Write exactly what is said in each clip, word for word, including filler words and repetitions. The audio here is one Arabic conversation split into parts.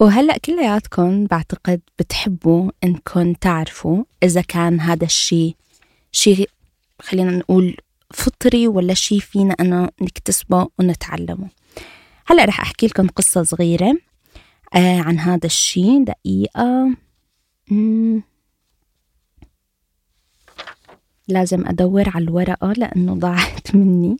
وهلأ كلياتكم بعتقد بتحبوا إنكم تعرفوا إذا كان هذا الشيء شيء خلينا نقول فطري ولا شيء فينا أنا نكتسبه ونتعلمه. هلأ رح أحكي لكم قصة صغيرة آه عن هذا الشيء. دقيقة مم. لازم أدور على الورقة لأنه ضاعت مني.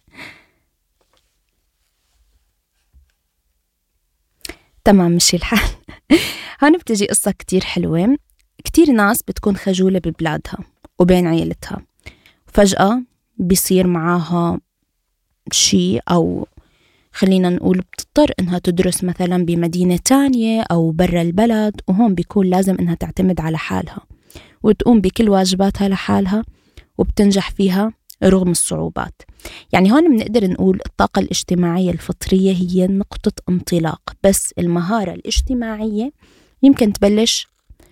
تمام مشي الحال. هون بتجي قصة كتير حلوة. كتير ناس بتكون خجولة ببلادها وبين عيلتها، فجأة بيصير معاها شيء أو خلينا نقول بتضطر إنها تدرس مثلا بمدينة تانية أو برا البلد، وهون بيكون لازم إنها تعتمد على حالها وتقوم بكل واجباتها لحالها وبتنجح فيها رغم الصعوبات. يعني هون بنقدر نقول الطاقة الاجتماعية الفطرية هي نقطة انطلاق، بس المهارة الاجتماعية يمكن تبلش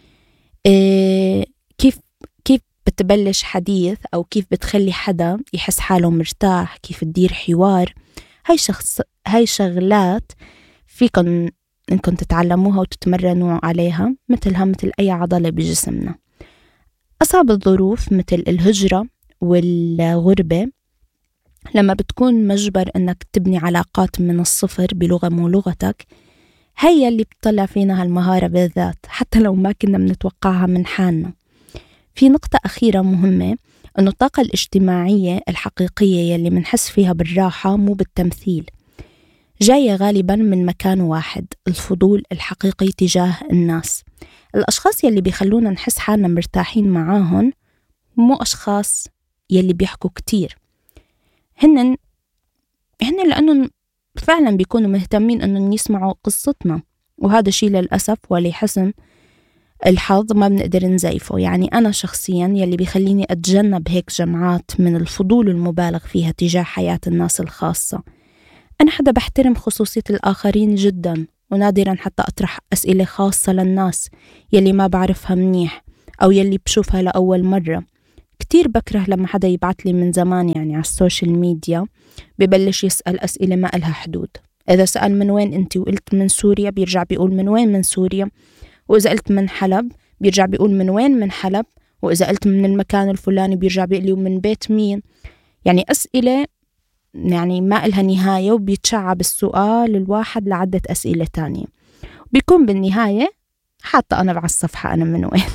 إيه كيف كيف بتبلش حديث أو كيف بتخلي حدا يحس حاله مرتاح، كيف تدير حوار. هاي شخص هاي شغلات فيكن إنكم تتعلموها وتتمرنوا عليها مثلها مثل أي عضلة بجسمنا. أصعب الظروف مثل الهجرة والغربة لما بتكون مجبر إنك تبني علاقات من الصفر بلغة مو لغتك، هي اللي بتطلع فينا هالمهارة بالذات حتى لو ما كنا منتوقعها من حالنا. في نقطة أخيرة مهمة، إنه الطاقة الاجتماعية الحقيقية يلي منحس فيها بالراحة مو بالتمثيل، جاية غالبا من مكان واحد، الفضول الحقيقي تجاه الناس. الأشخاص يلي بيخلونا نحس حالنا مرتاحين معاهم مو أشخاص يلي بيحكوا كتير، هن هن لأنهم فعلا بيكونوا مهتمين أنهم يسمعوا قصتنا، وهذا شيء للأسف ولحسن الحظ ما بنقدر نزيفه. يعني أنا شخصيا يلي بيخليني أتجنب هيك جمعات من الفضول المبالغ فيها تجاه حياة الناس الخاصة. أنا حدا بحترم خصوصية الآخرين جدا، ونادرا حتى أطرح أسئلة خاصة للناس يلي ما بعرفها منيح أو يلي بشوفها لأول مرة. كتير بكره لما حدا يبعت لي من زمان يعني على السوشيال ميديا ببلش يسأل أسئلة ما إلها حدود. إذا سأل من وين أنت وقلت من سوريا بيرجع بيقول من وين من سوريا، وإذا قلت من حلب بيرجع بيقول من وين من حلب، وإذا قلت من المكان الفلاني بيرجع بيقول من بيت مين. يعني أسئلة يعني ما إلها نهاية، وبيتشعب السؤال الواحد لعدة أسئلة تانية، بيكون بالنهاية حتى أنا على الصفحة أنا من وين.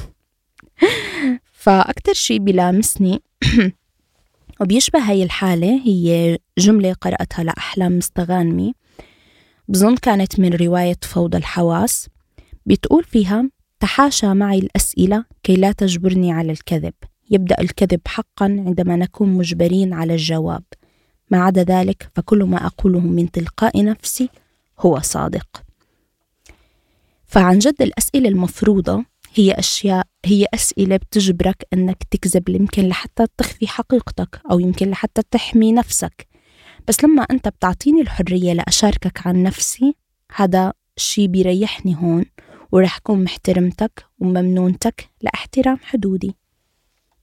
فأكتر شيء بيلامسني وبيشبه هاي الحالة هي جملة قرأتها لأحلام مستغانمي، بظن كانت من رواية فوضى الحواس. بتقول فيها: تحاشى معي الأسئلة كي لا تجبرني على الكذب، يبدأ الكذب حقا عندما نكون مجبرين على الجواب، ما عدا ذلك فكل ما أقوله من تلقاء نفسي هو صادق. فعن جد الأسئلة المفروضة هي أشياء هي أسئلة بتجبرك أنك تكذب، يمكن لحتى تخفي حقيقتك أو يمكن لحتى تحمي نفسك. بس لما أنت بتعطيني الحرية لأشاركك عن نفسي، هذا الشي بيريحني هون، ورح كون محترمتك وممنونتك لاحترام حدودي.